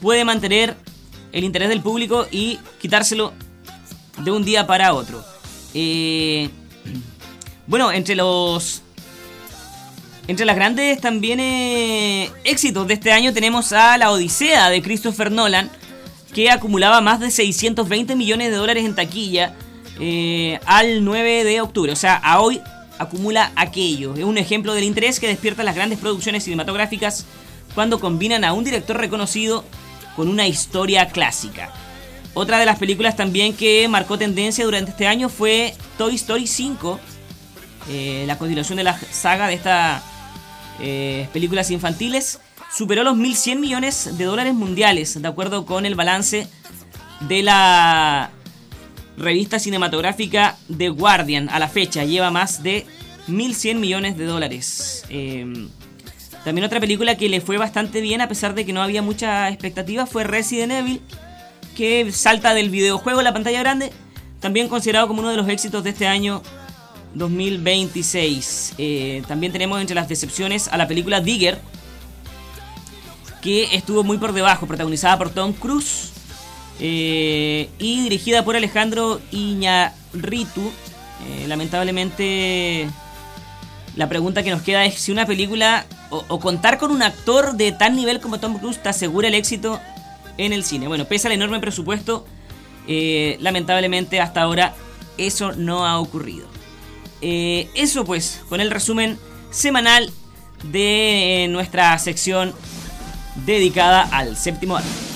puede mantener el interés del público y quitárselo de un día para otro. Bueno, entre las grandes también éxitos de este año tenemos a La Odisea de Christopher Nolan, que acumulaba más de 620 millones de dólares en taquilla al 9 de octubre. O sea, a hoy acumula aquello. Es un ejemplo del interés que despiertan las grandes producciones cinematográficas cuando combinan a un director reconocido con una historia clásica. Otra de las películas también que marcó tendencia durante este año fue Toy Story 5, la continuación de la saga de estas películas infantiles. Superó los 1.100 millones de dólares mundiales, de acuerdo con el balance de la revista cinematográfica The Guardian. A la fecha lleva más de 1.100 millones de dólares. También otra película que le fue bastante bien, a pesar de que no había mucha expectativa, fue Resident Evil, que salta del videojuego a la pantalla grande, también considerado como uno de los éxitos de este año 2026. También tenemos entre las decepciones a la película Digger, que estuvo muy por debajo, protagonizada por Tom Cruise y dirigida por Alejandro Iñárritu. Lamentablemente, la pregunta que nos queda es si una película o contar con un actor de tal nivel como Tom Cruise te asegura el éxito en el cine. Bueno, pese al enorme presupuesto, lamentablemente hasta ahora eso no ha ocurrido. Eso pues, con el resumen semanal de nuestra sección dedicada al séptimo arte.